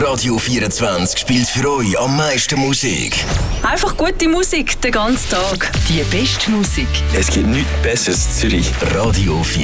Radio 24 spielt für euch am meisten Musik. Einfach gute Musik den ganzen Tag. Die beste Musik. Es gibt nichts Besseres in Zürich. Radio 24.